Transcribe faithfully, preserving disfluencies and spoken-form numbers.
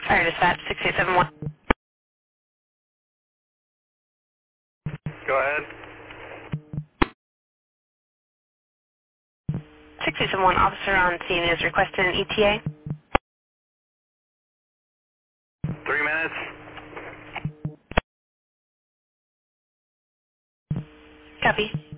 Fire dispatch, six eight seven one. Go ahead. six eight seven one, officer on scene is requesting an E T A. Three minutes. Copy.